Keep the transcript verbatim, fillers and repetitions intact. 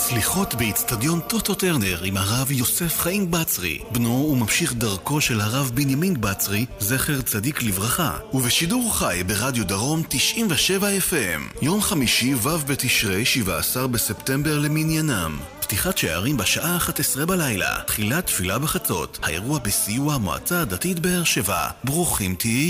סליחות באצטדיון טוטו טרנר עם הרב יוסף חיים בצרי, בנו וממשיך דרכו של הרב בנימין בצרי, זכר צדיק לברכה, ובשידור חי ברדיו דרום תשעים ושבע אף אם, יום חמישי ו' בתשרי שבעה עשר בספטמבר למניינם. פתיחת שערים בשעה אחת עשרה בלילה, תחילת תפילה בחצות, האירוע בסיוע המועצה הדתית באר שבע. ברוכים תהיו.